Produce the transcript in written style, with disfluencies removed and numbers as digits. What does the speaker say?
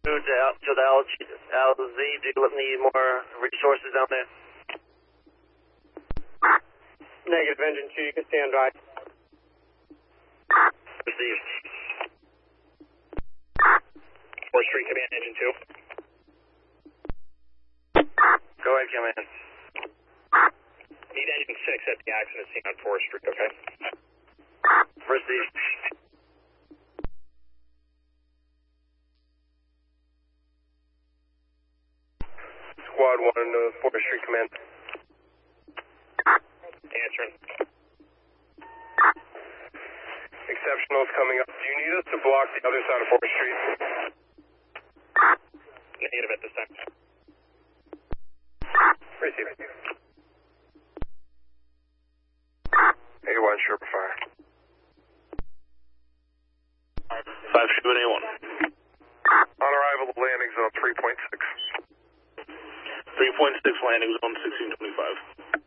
To the LZ, do you need more resources down there? Negative, engine 2, you can stand by. Received. 4th Street Command, engine 2. Go ahead, command. Need engine 6 at the accident scene on 4th Street, okay? Received. Squad 1 to 4th Street Command. Answering. Exceptionals coming up. Do you need us to block the other side of 4th Street? Negative at this time. Receiving. A1, Sherpa Fire. 5-7 A1. On arrival, landing zone 3.6. 3.6, landing zone 1625.